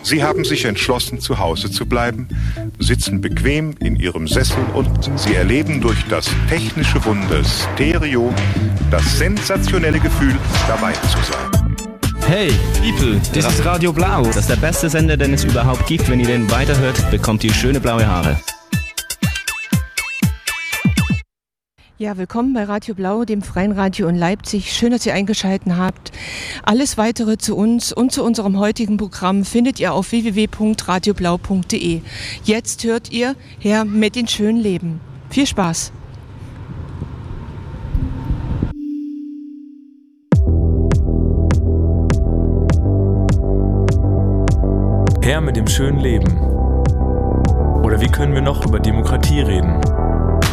Sie haben sich entschlossen, zu Hause zu bleiben, sitzen bequem in ihrem Sessel und sie erleben durch das technische Wunder Stereo das sensationelle Gefühl, dabei zu sein. Hey, People, das ist Radio Blau. Das ist der beste Sender, den es überhaupt gibt. Wenn ihr den weiterhört, bekommt ihr schöne blaue Haare. Ja, willkommen bei Radio Blau, dem freien Radio in Leipzig. Schön, dass ihr eingeschaltet habt. Alles Weitere zu uns und zu unserem heutigen Programm findet ihr auf www.radioblau.de. Jetzt hört ihr Herr mit den schönen Leben. Viel Spaß! Herr mit dem schönen Leben. Oder wie können wir noch über Demokratie reden?